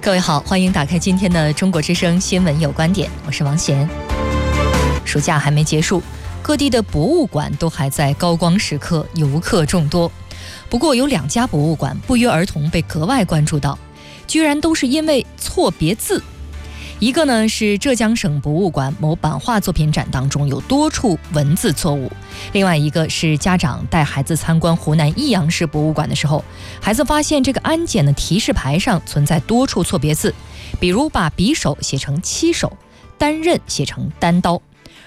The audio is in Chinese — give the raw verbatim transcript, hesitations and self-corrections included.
各位好，欢迎打开今天的中国之声新闻有观点，我是王贤。暑假还没结束，各地的博物馆都还在高光时刻，游客众多。不过有两家博物馆不约而同被格外关注到，居然都是因为错别字。一个呢是浙江省博物馆某版画作品展当中有多处文字错误，另外一个是家长带孩子参观湖南益阳市博物馆的时候，孩子发现这个安检的提示牌上存在多处错别字，比如把匕首写成七手，单刃写成单刀。